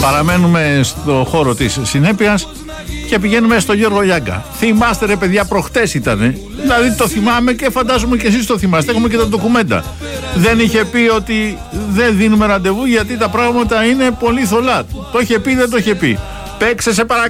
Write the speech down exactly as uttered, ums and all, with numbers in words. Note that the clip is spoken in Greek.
Παραμένουμε στο χώρο της συνέπειας και πηγαίνουμε στο Γιώργο Γιάγκα. Θυμάστε ρε παιδιά, προχτές ήτανε. Δηλαδή το θυμάμαι και φαντάζομαι και εσείς το θυμάστε. Έχουμε και τα ντοκουμέντα. Δεν είχε πει ότι δεν δίνουμε ραντεβού γιατί τα πράγματα είναι πολύ θολά. Το είχε πει, δεν το είχε πει. Παίξε σε παρακαλώ.